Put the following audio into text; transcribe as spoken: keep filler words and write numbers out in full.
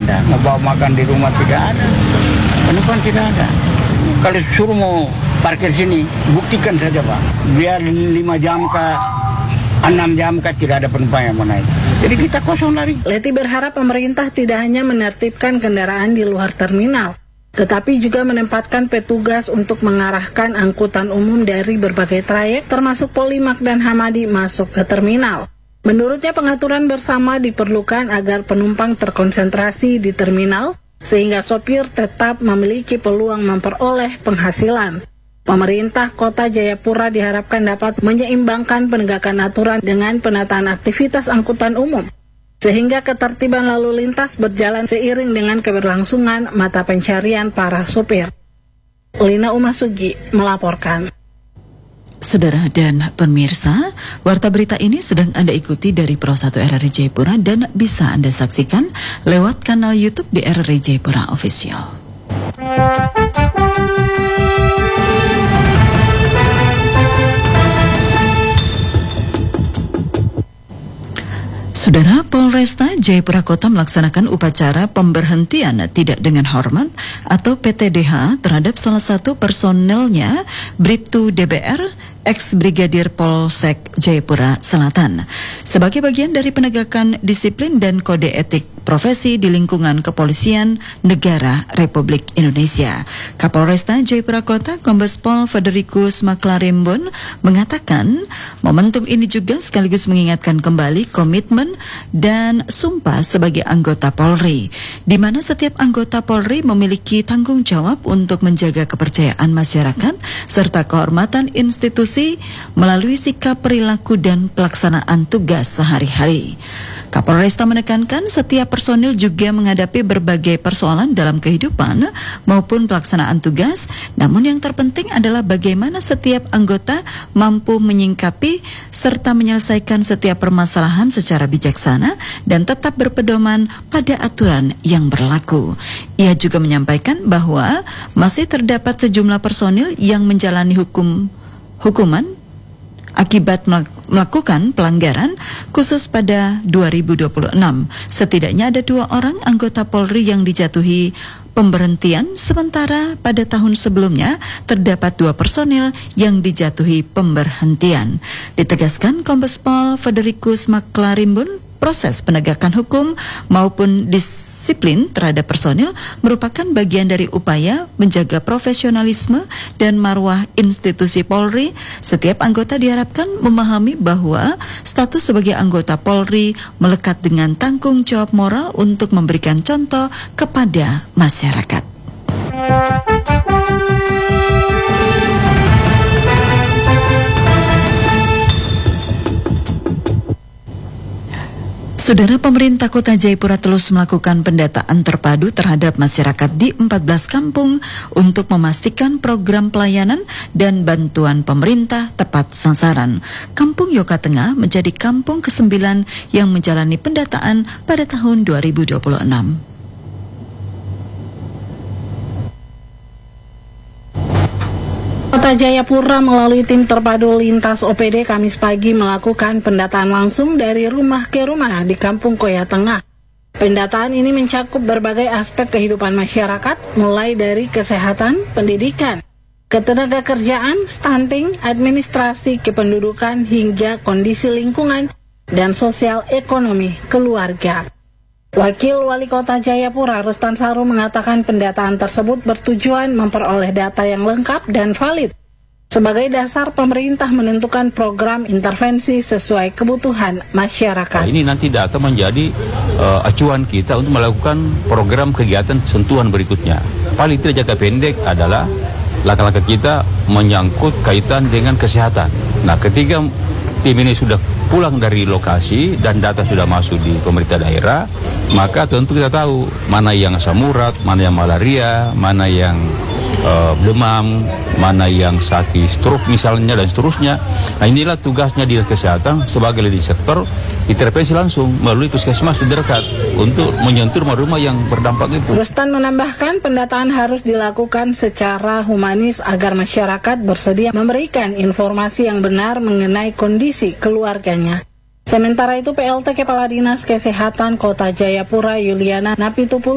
ada. Mau bawa makan di rumah tidak ada. Penumpang tidak ada. Kalau suruh mau parkir sini, buktikan saja Pak. Biar lima jam ke enam jam ke tidak ada penumpang yang mau naik. Jadi kita kosong lari. Leti berharap pemerintah tidak hanya menertibkan kendaraan di luar terminal, tetapi juga menempatkan petugas untuk mengarahkan angkutan umum dari berbagai trayek termasuk Polimak dan Hamadi masuk ke terminal. Menurutnya pengaturan bersama diperlukan agar penumpang terkonsentrasi di terminal sehingga sopir tetap memiliki peluang memperoleh penghasilan. Pemerintah Kota Jayapura diharapkan dapat menyeimbangkan penegakan aturan dengan penataan aktivitas angkutan umum, sehingga ketertiban lalu lintas berjalan seiring dengan keberlangsungan mata pencarian para sopir. Lina Umasugi melaporkan. Saudara dan pemirsa, warta berita ini sedang Anda ikuti dari Pro satu R R I Jayapura dan bisa Anda saksikan lewat kanal YouTube di R R I Jayapura Official. Saudara, Polresta Jayapura Kota melaksanakan upacara pemberhentian tidak dengan hormat atau P T D H terhadap salah satu personelnya, Bribtu D B R, ex-brigadir Polsek Jayapura Selatan, sebagai bagian dari penegakan disiplin dan kode etik profesi di lingkungan kepolisian negara Republik Indonesia. Kapolresta Jayapura Kota, Kombes Pol Federicus Maklarimbon, mengatakan momentum ini juga sekaligus mengingatkan kembali komitmen dan sumpah sebagai anggota Polri, di mana setiap anggota Polri memiliki tanggung jawab untuk menjaga kepercayaan masyarakat serta kehormatan institusi melalui sikap, perilaku, dan pelaksanaan tugas sehari-hari. Kapolresta menekankan setiap personil juga menghadapi berbagai persoalan dalam kehidupan maupun pelaksanaan tugas, namun yang terpenting adalah bagaimana setiap anggota mampu menyingkapi serta menyelesaikan setiap permasalahan secara bijaksana dan tetap berpedoman pada aturan yang berlaku. Ia juga menyampaikan bahwa masih terdapat sejumlah personil yang menjalani hukum hukuman akibat melakukan pelanggaran khusus pada dua ribu dua puluh enam. Setidaknya ada dua orang anggota Polri yang dijatuhi pemberhentian, sementara pada tahun sebelumnya terdapat dua personil yang dijatuhi pemberhentian. Ditegaskan Kombes Pol Federicus Maklarimbon, proses penegakan hukum maupun disiplin terhadap personil merupakan bagian dari upaya menjaga profesionalisme dan marwah institusi Polri. Setiap anggota diharapkan memahami bahwa status sebagai anggota Polri melekat dengan tanggung jawab moral untuk memberikan contoh kepada masyarakat. Saudara, pemerintah Kota Jayapura terus melakukan pendataan terpadu terhadap masyarakat di empat belas kampung untuk memastikan program pelayanan dan bantuan pemerintah tepat sasaran. Kampung Yoka Tengah menjadi kampung kesembilan yang menjalani pendataan pada tahun dua ribu dua puluh enam. Kota Jayapura melalui tim terpadu lintas O P D Kamis pagi melakukan pendataan langsung dari rumah ke rumah di Kampung Koya Tengah. Pendataan ini mencakup berbagai aspek kehidupan masyarakat, mulai dari kesehatan, pendidikan, ketenagakerjaan, stunting, administrasi, kependudukan, hingga kondisi lingkungan dan sosial ekonomi keluarga. Wakil Wali Kota Jayapura, Rustan Saru, mengatakan pendataan tersebut bertujuan memperoleh data yang lengkap dan valid sebagai dasar pemerintah menentukan program intervensi sesuai kebutuhan masyarakat. Ini nanti data menjadi uh, acuan kita untuk melakukan program kegiatan sentuhan berikutnya. Paling tidak jangka pendek adalah langkah-langkah kita menyangkut kaitan dengan kesehatan. Nah, ketika tim ini sudah pulang dari lokasi dan data sudah masuk di pemerintah daerah, maka tentu kita tahu mana yang asam urat, mana yang malaria, mana yang uh, demam, mana yang sakit stroke misalnya dan seterusnya. Nah, inilah tugasnya Dinas Kesehatan sebagai leading sektor, intervensi langsung melalui puskesmas terdekat untuk menyentuh rumah-rumah yang berdampak itu. Rustan menambahkan pendataan harus dilakukan secara humanis agar masyarakat bersedia memberikan informasi yang benar mengenai kondisi keluarganya. Sementara itu, P L T Kepala Dinas Kesehatan Kota Jayapura Yuliana Napitupulu